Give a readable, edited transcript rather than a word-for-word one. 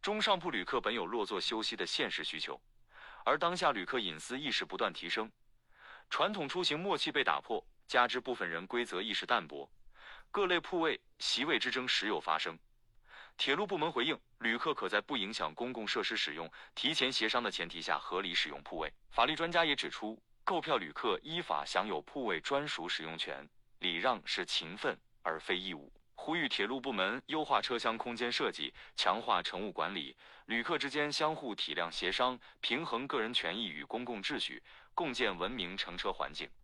中上铺旅客本有落座休息的现实需求，而当下旅客隐私意识不断提升，传统出行默契被打破，加之部分人规则意识淡薄，各类铺位、席位之争时有发生。铁路部门回应，旅客可在不影响公共设施使用、提前协商的前提下合理使用铺位。法律专家也指出，购票旅客依法享有铺位专属使用权，礼让是情分而非义务。呼吁铁路部门优化车厢空间设计，强化乘务管理，旅客之间相互体谅协商，平衡个人权益与公共秩序，共建文明乘车环境。